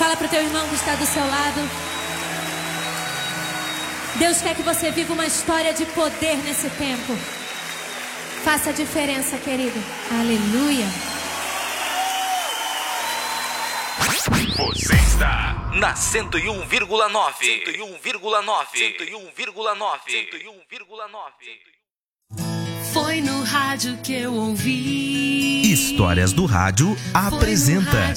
Fala pro teu irmão que está do seu lado. Deus quer que você viva uma história de poder nesse tempo. Faça a diferença, querido. Aleluia. Você está na 101,9. 101,9. Foi no rádio que eu ouvi. Histórias do Rádio apresenta